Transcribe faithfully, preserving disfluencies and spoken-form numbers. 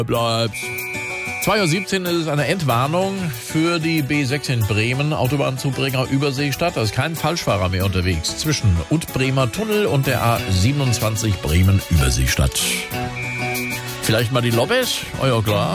Bleibt. zwei Uhr siebzehn ist es eine Entwarnung für die B sechs in Bremen, Autobahnzubringer Überseestadt. Da ist kein Falschfahrer mehr unterwegs zwischen Ut-Bremer Tunnel und der A siebenundzwanzig Bremen Überseestadt. Vielleicht mal die Lobbes? Oh ja, klar.